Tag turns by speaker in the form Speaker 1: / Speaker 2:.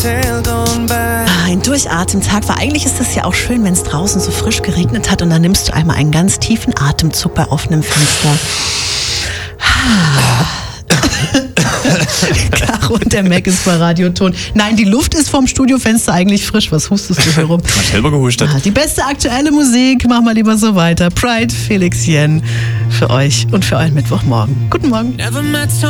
Speaker 1: Ein Durchatmen-Tag, weil eigentlich ist es ja auch schön, wenn es draußen so frisch geregnet hat und dann nimmst du einmal einen ganz tiefen Atemzug bei offenem Fenster. Caro und der Mac ist bei Radioton. Nein, die Luft ist vom Studiofenster eigentlich frisch. Was hustest du hier rum?
Speaker 2: Ich hab selber gehustet.
Speaker 1: Die beste aktuelle Musik, mach mal lieber so weiter. Pride, Felix Jen für euch und für euren Mittwochmorgen. Guten Morgen.